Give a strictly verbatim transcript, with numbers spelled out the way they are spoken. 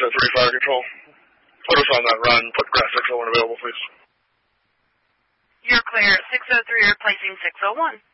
oh three Fire Control. Put us on that run. Put grass six oh one available, please. You're clear. six oh three replacing six oh one.